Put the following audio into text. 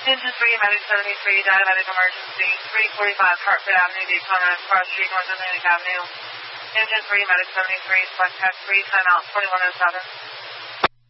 Engine 3, Medic 73, diabetic emergency, 345 Hartford Avenue, Daytona, Cross Street, North Atlantic Avenue. Engine 3, Medic 73, select test 3, timeout 4107.